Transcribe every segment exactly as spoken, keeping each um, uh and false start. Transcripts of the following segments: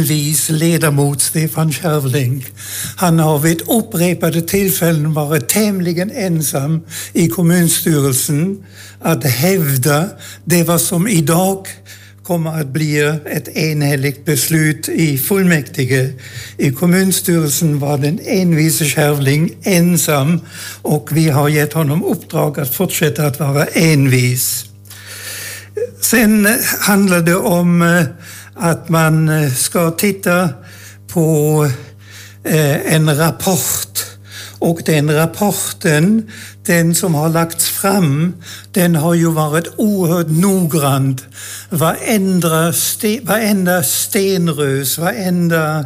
envis ledamot, Stefan Kärvling. Han har vid upprepade tillfällen varit tämligen ensam i kommunstyrelsen att hävda det vad som idag kommer att bli ett enhälligt beslut i fullmäktige. I kommunstyrelsen var den envise Kärvling ensam och vi har gett honom uppdrag att fortsätta att vara envis. Sen handlar det om att man ska titta på en rapport. Och den rapporten, den som har lagts fram, den har ju varit oerhört noggrant. Varenda, sten, varenda stenrös, varenda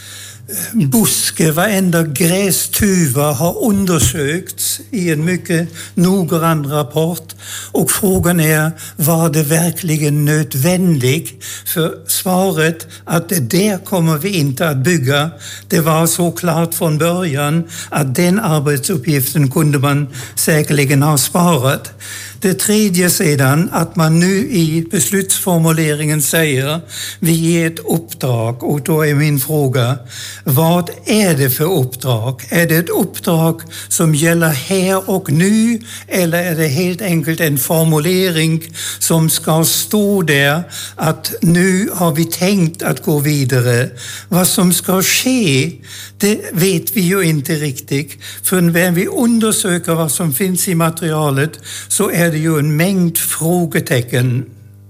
buske, varenda grästuva har undersökts i en mycket noggrann rapport. Och frågan är, var det verkligen nödvändigt? För svaret att det där kommer vi inte att bygga, det var så klart från början att den arbetsuppgiften kunde man säkerligen ha sparat. Det tredje sedan, att man nu i beslutsformuleringen säger vi ger ett uppdrag, och då är min fråga, vad är det för uppdrag? Är det ett uppdrag som gäller här och nu, eller är det helt enkelt en formulering som ska stå där att nu har vi tänkt att gå vidare? Vad som ska ske, det vet vi ju inte riktigt, för när vi undersöker vad som finns i materialet så är det ju en mängd frågetecken.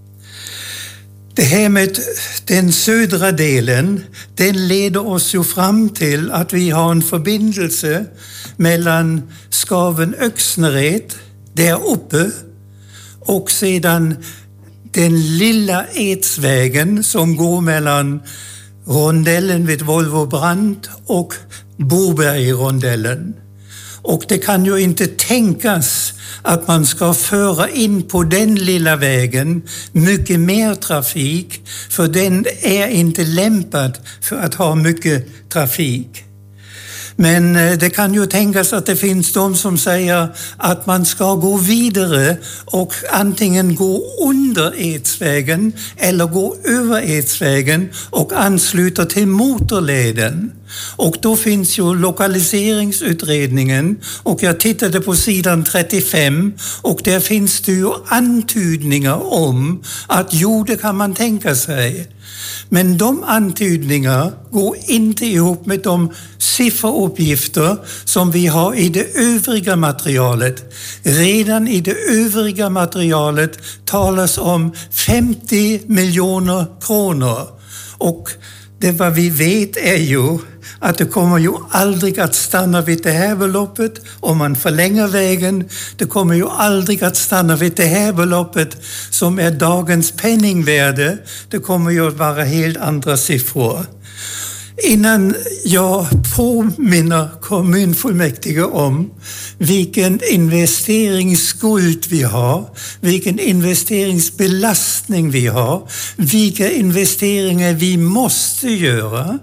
Det här med den södra delen, den leder oss ju fram till att vi har en förbindelse mellan Skaven-Öxnered där uppe och sedan den lilla Edsvägen som går mellan rondellen vid Volvo Brand och Boberg-rondellen. Och det kan ju inte tänkas att man ska föra in på den lilla vägen mycket mer trafik, för den är inte lämpad för att ha mycket trafik. Men det kan ju tänkas att det finns de som säger att man ska gå vidare och antingen gå under Edsvägen eller gå över Edsvägen och ansluta till motorleden. Och då finns ju lokaliseringsutredningen, och jag tittade på sidan trettiofem och där finns det ju antydningar om att jo, det kan man tänka sig. Men de antydningar går inte ihop med de sifferuppgifter som vi har i det övriga materialet. Redan i det övriga materialet talas om femtio miljoner kronor. Och det vad vi vet är ju att det kommer ju aldrig att stanna vid det här beloppet om man förlänger vägen. Det kommer ju aldrig att stanna vid det här beloppet som är dagens penningvärde. Det kommer ju att vara helt andra siffror. Innan jag påminner kommunfullmäktige om vilken investeringsskuld vi har, vilken investeringsbelastning vi har, vilka investeringar vi måste göra,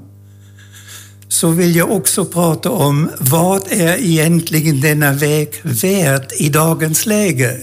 så vill jag också prata om vad är egentligen denna väg värd i dagens läge.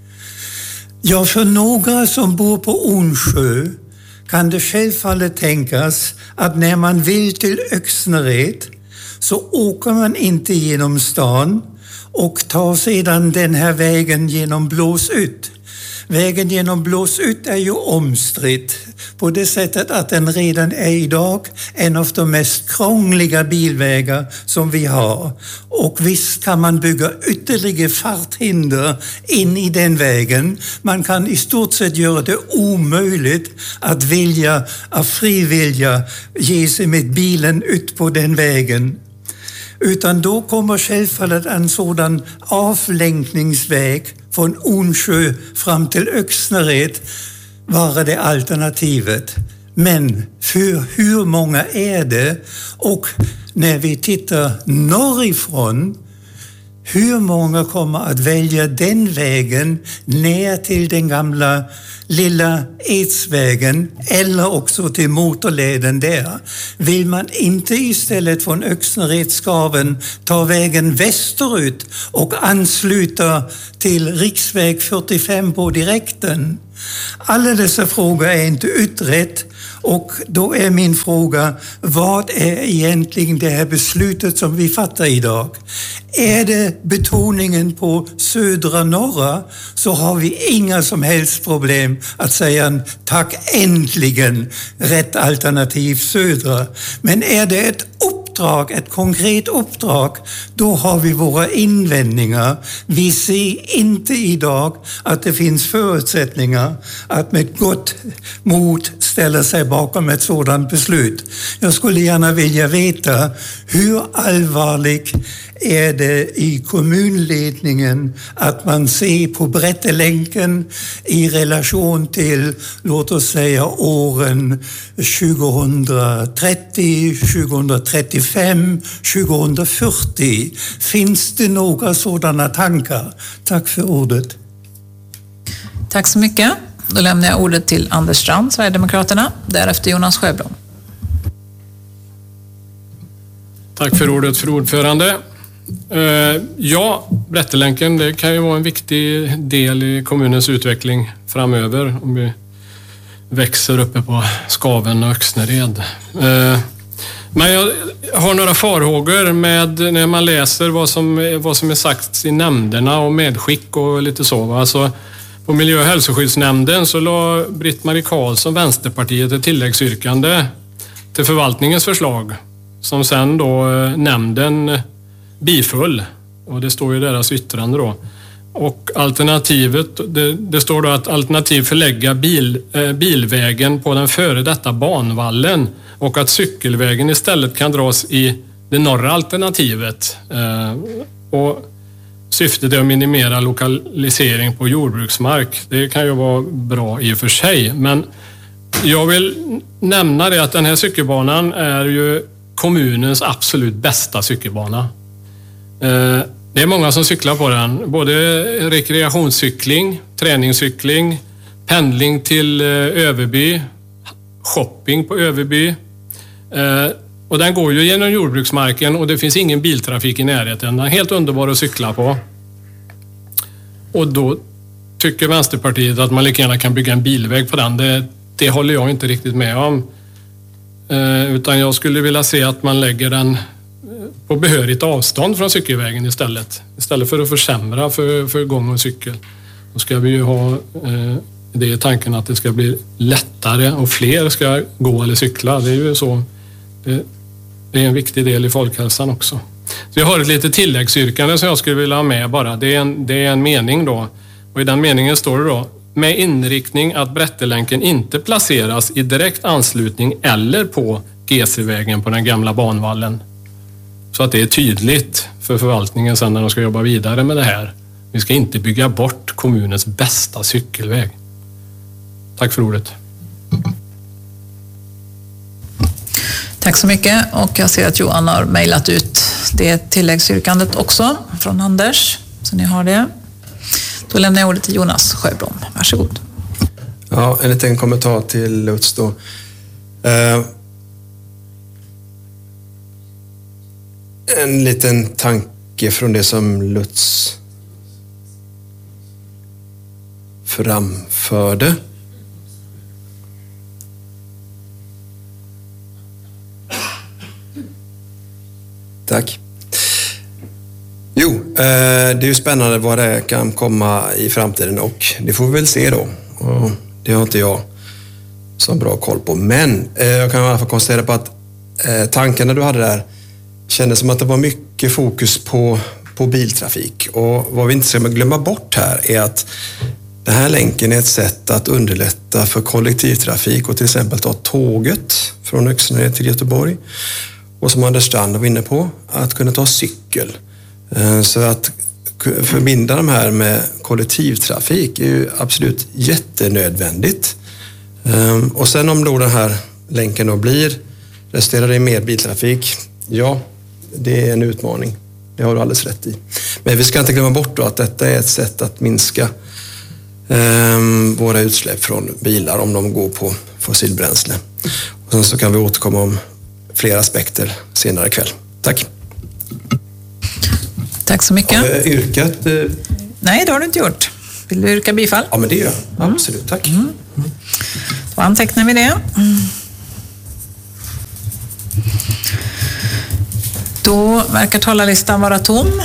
Ja, för några som bor på Onsjö kan det självfallet tänkas att när man vill till Öxnered så åker man inte genom stan och tar sedan den här vägen genom Blåsut. Vägen genom Blåsut är ju omstritt på det sättet att den redan är idag en av de mest krångliga bilvägar som vi har. Och visst kan man bygga ytterligare farthinder in i den vägen. Man kan i stort sett göra det omöjligt att vilja, av frivilliga ge sig med bilen ut på den vägen. Utan då kommer självfallet en sådan avlänkningsväg från Onsjö fram till Öxnered vara det alternativet. Men för hur många är det? Och när vi tittar norrifrån, hur många kommer att välja den vägen ner till den gamla lilla Edsvägen eller också till motorleden där? Vill man inte istället från Öxnered-Skaven ta vägen västerut och ansluta till riksväg fyrtiofem på direkten? Alla dessa frågor är inte utrett, Och då är min fråga, vad är egentligen det här beslutet som vi fattar idag? Är det betoningen på södra norra, så har vi inga som helst problem att säga tack, äntligen rätt alternativ södra. Men är det ett uppdrag, ett konkret uppdrag, då har vi våra invändningar. Vi ser inte idag att det finns förutsättningar att med gott mod ställa sig bakom ett sådant beslut. Jag skulle gärna vilja veta, hur allvarlig är det i kommunledningen att man ser på Brättelänken i relation till, låt oss säga, åren tjugohundratrettio, tjugohundratrettiofem, tjugohundrafyrtio. Finns det några sådana tankar? Tack för ordet. Tack så mycket. Då lämnar jag ordet till Anders Strand, Sverigedemokraterna, därefter Jonas Sjöblom. Tack för ordet, för ordförande. Uh, ja, Brättelänken, det kan ju vara en viktig del i kommunens utveckling framöver om vi växer uppe på Skaven och Öxnered. Uh, men jag har några farhågor med när man läser vad som, vad som är sagt i nämnderna och medskick och lite så. Alltså, på miljö- och hälsoskyddsnämnden så la Britt-Marie Karlsson, Vänsterpartiet, ett tilläggsyrkande till förvaltningens förslag som sen då nämnden biföll, och det står ju deras yttrande då. Och alternativet, det, det står då att alternativ förlägga bil, eh, bilvägen på den före detta banvallen och att cykelvägen istället kan dras i det norra alternativet. Eh, och syftet är att minimera lokalisering på jordbruksmark. Det kan ju vara bra i och för sig, men jag vill nämna det att den här cykelbanan är ju kommunens absolut bästa cykelbana. Det är många som cyklar på den. Både rekreationscykling, träningscykling, pendling till Överby, shopping på Överby. Och den går ju genom jordbruksmarken och det finns ingen biltrafik i närheten. Den är helt underbar att cykla på. Och då tycker Vänsterpartiet att man lika gärna kan bygga en bilväg på den. Det, det håller jag inte riktigt med om. Utan jag skulle vilja se att man lägger den på behörigt avstånd från cykelvägen istället. Istället för att försämra för, för gång och cykel. Då ska vi ju ha eh, det i tanken att det ska bli lättare och fler ska gå eller cykla. Det är ju så. Det, det är en viktig del i folkhälsan också. Så jag har ett litet tilläggsyrkande som jag skulle vilja ha med bara. Det är en, det är en mening då. Och i den meningen står det då: med inriktning att Brättelänken inte placeras i direkt anslutning eller på G C-vägen på den gamla banvallen. Så att det är tydligt för förvaltningen sen när de ska jobba vidare med det här. Vi ska inte bygga bort kommunens bästa cykelväg. Tack för ordet. Tack så mycket, och jag ser att Johan har mejlat ut det tilläggsyrkandet också från Anders, så ni har det. Då lämnar jag ordet till Jonas Sjöblom. Varsågod. Ja, en liten kommentar till Lutz då. Uh, en liten tanke från det som Lutz framförde. Tack. Jo, eh, det är ju spännande vad det kan komma i framtiden, och det får vi väl se då. Och det har inte jag så bra koll på. Men eh, jag kan i alla fall konstatera på att eh, tankarna du hade där kändes som att det var mycket fokus på, på biltrafik. Och vad vi inte ska glömma bort här är att den här länken är ett sätt att underlätta för kollektivtrafik och till exempel ta tåget från Öxnered till Göteborg. Och som Anders Strand var inne på, att kunna ta cykel. Så att förbinda de här med kollektivtrafik är ju absolut jättenödvändigt. Och sen om då den här länken då blir resterad i mer biltrafik, ja, det är en utmaning. Det har du alldeles rätt i. Men vi ska inte glömma bort då att detta är ett sätt att minska um, våra utsläpp från bilar om de går på fossilbränsle. Och sen så kan vi återkomma om flera aspekter senare ikväll. Tack. Tack så mycket. Har jag yrkat? Eh... Nej, det har du inte gjort. Vill du yrka bifall? Ja, men det gör jag. Mm. Absolut, tack. Mm. Då antecknar vi det. Mm. Då verkar talarlistan vara tom.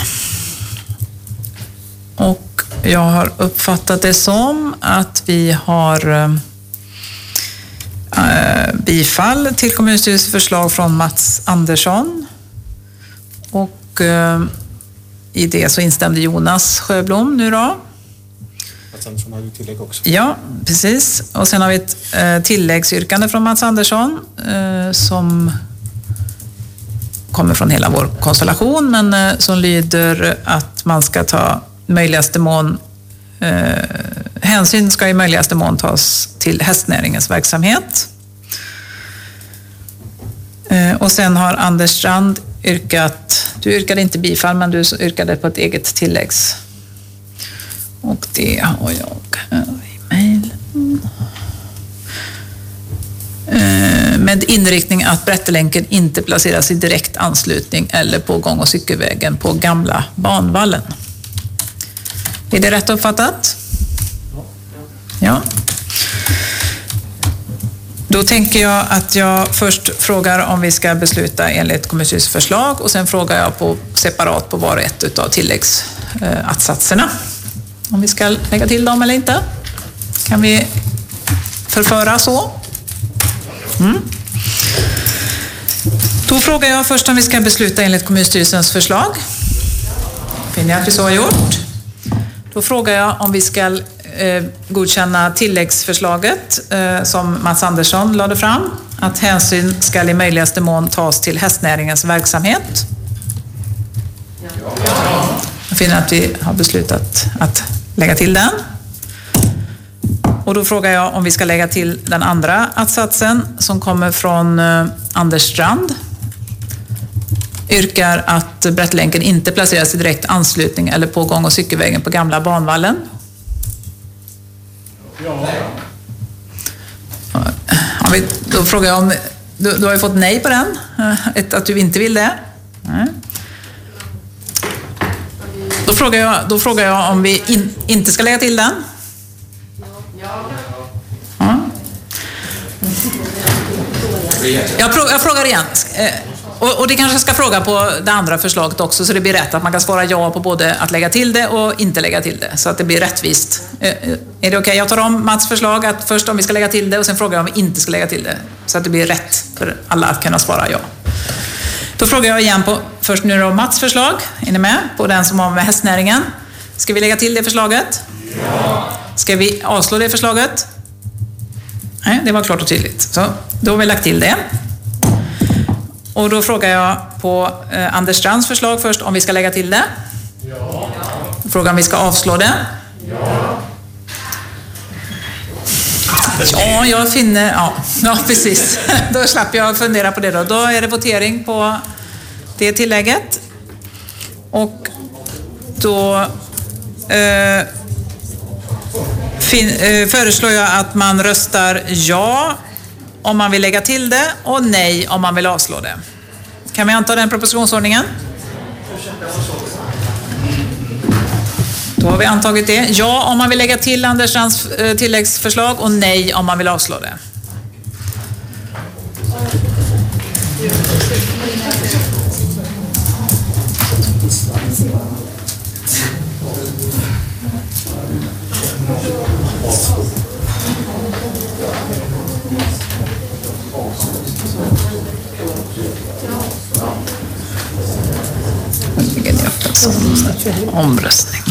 Och jag har uppfattat det som att vi har äh, bifall till kommunstyrelsens förslag från Mats Andersson. Och äh, i det så instämde Jonas Sjöblom nu då. Mats Andersson hade ju tillägg också. Ja, precis. Och sen har vi ett äh, tilläggsyrkande från Mats Andersson äh, som kommer från hela vår konstellation, men äh, som lyder att man ska ta möjligaste mån eh, hänsyn ska i möjligaste mån tas till hästnäringens verksamhet. Eh, och sen har Anders Strand yrkat, du yrkade inte bifall men du yrkade på ett eget tilläggs. Och det har jag här i mejlen. Eh, med inriktning att Brättelänken inte placeras i direkt anslutning eller på gång- och cykelvägen på gamla banvallen. Är det rätt uppfattat? Ja. Då tänker jag att jag först frågar om vi ska besluta enligt kommunstyrelsens förslag och sen frågar jag på separat på var och ett av tilläggsatsatserna. Om vi ska lägga till dem eller inte. Kan vi förföra så? Mm. Då frågar jag först om vi ska besluta enligt kommunstyrelsens förslag. Finner jag att vi så har gjort. Då frågar jag om vi ska eh, godkänna tilläggsförslaget eh, som Mats Andersson lade fram. Att hänsyn ska i möjligaste mån tas till hästnäringens verksamhet. Jag finner att vi har beslutat att lägga till den. Och då frågar jag om vi ska lägga till den andra attsatsen som kommer från eh, Anders Strand. Yrkar att Brättelänken inte placeras i direkt anslutning eller på gång- och cykelvägen på gamla banvallen. Ja. Ja, då frågar jag om... Du, du har ju fått nej på den. Ett, att du inte vill det. Nej. Då frågar jag, då frågar jag om vi in, inte ska lägga till den. Ja. Jag, jag frågar igen. Och, och det kanske ska fråga på det andra förslaget också så det blir rätt att man kan svara ja på både att lägga till det och inte lägga till det så att det blir rättvist. Är det okej? Okay? Jag tar om Mats förslag att först om vi ska lägga till det och sen frågar jag om vi inte ska lägga till det så att det blir rätt för alla att kunna svara ja. Då frågar jag igen på först nu då Mats förslag. Är ni med? På den som har med hästnäringen. Ska vi lägga till det förslaget? Ja. Ska vi avslå det förslaget? Nej, det var klart och tydligt. Så då har vi lagt till det. Och då frågar jag på eh, Anders Strands förslag först om vi ska lägga till det. Ja. Frågar om vi ska avslå det. Ja. Ja, jag finner... Ja, ja precis. Då slapp jag fundera på det då. Då är det votering på det tillägget. Och då eh, fin, eh, föreslår jag att man röstar ja om man vill lägga till det och nej om man vill avslå det. Kan vi anta den propositionsordningen? Då har vi antagit det. Ja om man vill lägga till Anders Strands tilläggsförslag och nej om man vill avslå det. Omröstning.